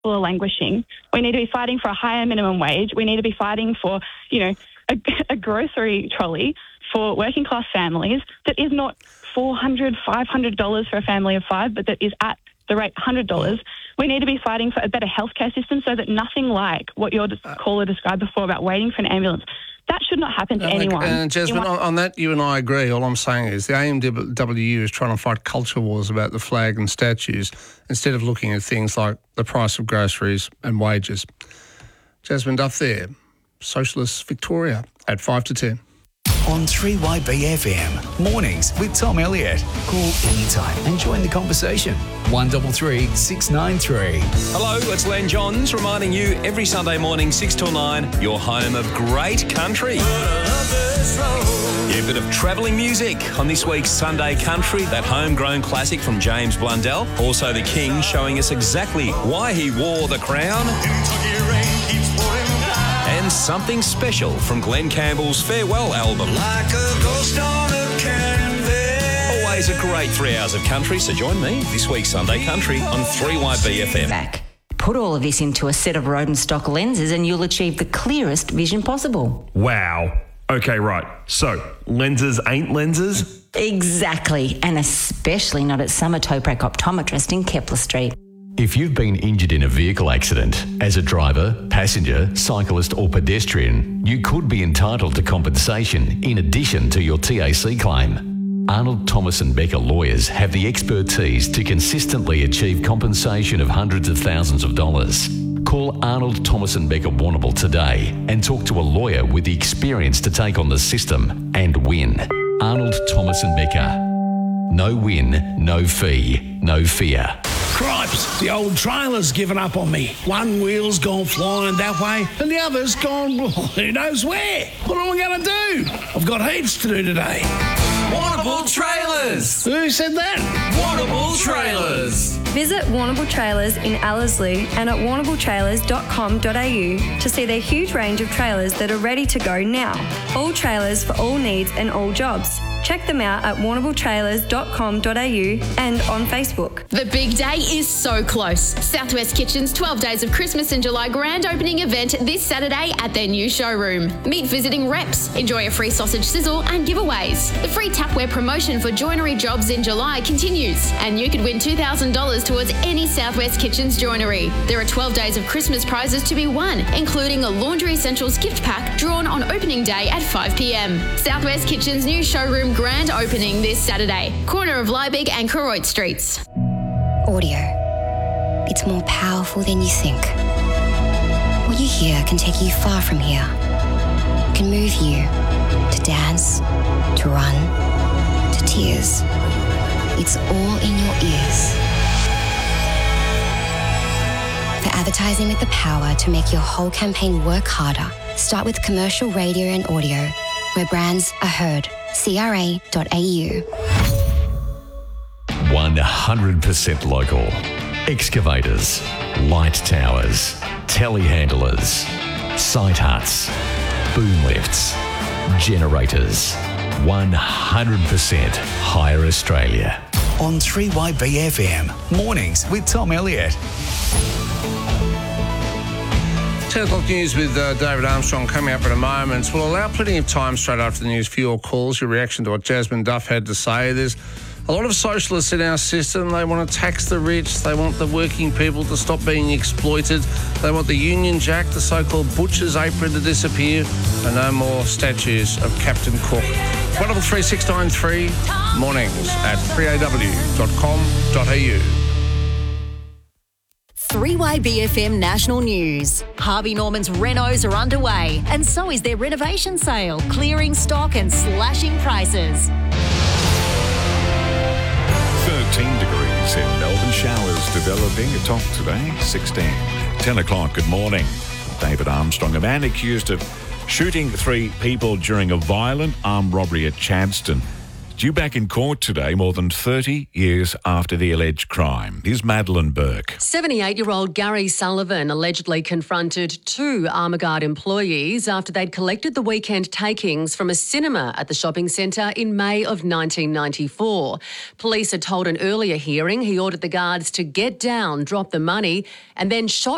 are languishing. We need to be fighting for a higher minimum wage. We need to be fighting for, a grocery trolley for working class families that is not $400, $500 for a family of five, but that is at the rate $100. We need to be fighting for a better healthcare system so that nothing like what your caller described before about waiting for an ambulance, that should not happen to anyone. And Jasmine, on that, you and I agree. All I'm saying is the AMWU is trying to fight culture wars about the flag and statues instead of looking at things like the price of groceries and wages. Jasmine Duff there, Socialist Victoria at 5 to 10. On 3YBFM, mornings with Tom Elliott. Call anytime and join the conversation. 133 693. Hello, it's Len Johns reminding you every Sunday morning 6 till 9, your home of great country. Yeah, a bit of travelling music on this week's Sunday Country, that homegrown classic from James Blundell. Also the King showing us exactly why he wore the crown. And something special from Glenn Campbell's Farewell album. Like a ghost on a canvas. Always a great 3 hours of country, so join me this week's Sunday Country on 3YBFM. Back. Put all of this into a set of Rodenstock lenses and you'll achieve the clearest vision possible. Wow. Okay, right. So, lenses ain't lenses? Exactly, and especially not at Summer Toprak Optometrist in Kepler Street. If you've been injured in a vehicle accident as a driver, passenger, cyclist or pedestrian, you could be entitled to compensation in addition to your TAC claim. Arnold Thomas and Becker lawyers have the expertise to consistently achieve compensation of hundreds of thousands of dollars. Call Arnold Thomas and Becker Warrnambool today and talk to a lawyer with the experience to take on the system and win. Arnold Thomas and Becker. No win, no fee, no fear. Cripes, the old trailer's given up on me. One wheel's gone flying that way and the other's gone who knows where. What am I going to do? I've got heaps to do today. Warrnambool Trailers! Who said that? Warrnambool Trailers! Visit Warrnambool Trailers in Ellerslie and at warrnambooltrailers.com.au to see their huge range of trailers that are ready to go now. All trailers for all needs and all jobs. Check them out at warrnambooltrailers.com.au and on Facebook. The big day is so close. Southwest Kitchen's 12 Days of Christmas in July grand opening event this Saturday at their new showroom. Meet visiting reps, enjoy a free sausage sizzle and giveaways. The free tapware promotion for joinery jobs in July continues, and you could win $2,000 towards any Southwest Kitchen's joinery. There are 12 days of Christmas prizes to be won, including a Laundry Essentials gift pack drawn on opening day at 5 p.m. Southwest Kitchen's new showroom grand opening this Saturday, corner of Liebig and Koroit Streets. Audio. It's more powerful than you think. What you hear can take you far from here. It can move you to dance, to run, to tears. It's all in your ears. For advertising with the power to make your whole campaign work harder, start with commercial radio and audio, where brands are heard. CRA.au. 100% local. Excavators, light towers, telehandlers, site huts, boom lifts, generators. 100% Hire Australia. On 3YBFM, mornings with Tom Elliott. 10 o'clock news with David Armstrong coming up in a moment. We'll allow plenty of time straight after the news for your calls, your reaction to what Jasmine Duff had to say. There's a lot of socialists in our system. They want to tax the rich. They want the working people to stop being exploited. They want the Union Jack, the so-called butcher's apron, to disappear, and no more statues of Captain Cook. 133 mornings at 3aw.com.au. 3YBFM National News. Harvey Norman's renos are underway, and so is their renovation sale, clearing stock and slashing prices. 13 degrees in Melbourne. Showers developing. A top today, 16. 10 o'clock, good morning. David Armstrong, a man accused of shooting 3 people during a violent armed robbery at Chadstone, due back in court today more than 30 years after the alleged crime. Here's Madeline Burke. 78-year-old Gary Sullivan allegedly confronted 2 Armaguard employees after they'd collected the weekend takings from a cinema at the shopping centre in May of 1994. Police had told an earlier hearing he ordered the guards to get down, drop the money, and then shot